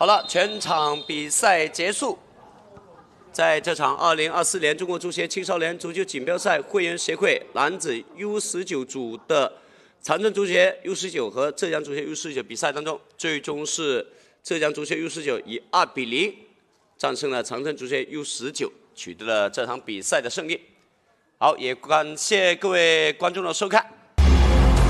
好了，全场比赛结束。在这场2024年中国足协青少年足球锦标赛会员协会男子 U19 组的长春足协 U19 和浙江足协 U19 比赛当中，最终是浙江足协 U19 以2比0战胜了长春足协 U19， 取得了这场比赛的胜利。好，也感谢各位观众的收看。